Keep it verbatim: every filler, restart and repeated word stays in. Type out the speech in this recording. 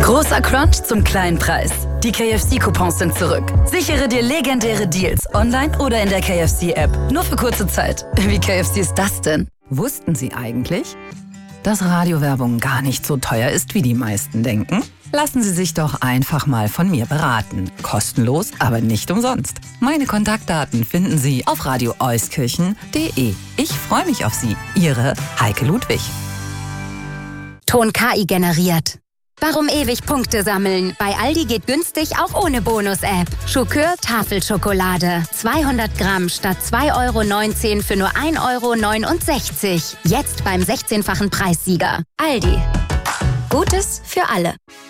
Großer Crunch zum kleinen Preis. Die K F C-Coupons sind zurück. Sichere dir legendäre Deals online oder in der K F C-App. Nur für kurze Zeit. Wie K F C ist das denn? Wussten Sie eigentlich, dass Radiowerbung gar nicht so teuer ist, wie die meisten denken? Lassen Sie sich doch einfach mal von mir beraten. Kostenlos, aber nicht umsonst. Meine Kontaktdaten finden Sie auf radio euskirchen punkt de. Ich freue mich auf Sie. Ihre Heike Ludwig. Ton K I generiert. Warum ewig Punkte sammeln? Bei Aldi geht günstig auch ohne Bonus-App. Schokör Tafelschokolade. zweihundert Gramm statt zwei Euro neunzehn für nur ein Euro neunundsechzig. Jetzt beim sechzehnfachen Preissieger. Aldi. Gutes für alle.